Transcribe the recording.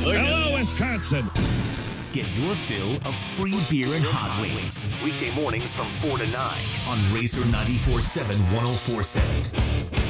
Hello, Wisconsin. Get your fill of free beer and hot wings. Weekday mornings from 4 to 9 on Razor 94.7 1047.